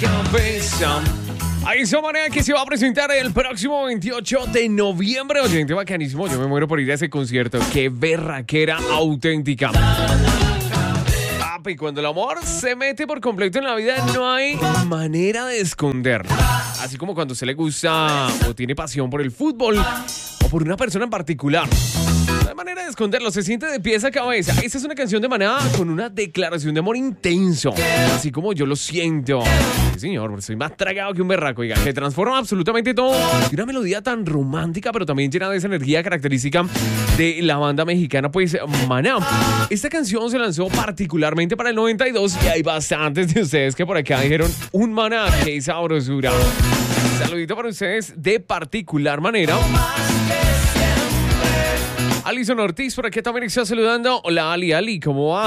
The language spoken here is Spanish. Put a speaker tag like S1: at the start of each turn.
S1: cabeza. Ahí esa manera que se va a presentar el próximo 28 de noviembre. Oyente, bacanísimo. Yo me muero por ir a ese concierto. Qué berraquera auténtica. Y cuando el amor se mete por completo en la vida, no hay manera de esconderlo. Así como cuando se le gusta o tiene pasión por el fútbol o por una persona en particular. No hay manera de esconderlo, se siente de pies a cabeza. Esta es una canción de Maná con una declaración de amor intenso. Así como yo lo siento. Sí, señor, soy más tragado que un berraco. Oiga, que transforma absolutamente todo. Y una melodía tan romántica, pero también llena de esa energía característica de la banda mexicana, pues Maná. Esta canción se lanzó particularmente para el 92 y hay bastantes de ustedes que por acá dijeron un Maná, qué sabrosura. Saludito para ustedes de particular manera. Alison Ortiz por aquí también está saludando. Hola Ali, ¿cómo va?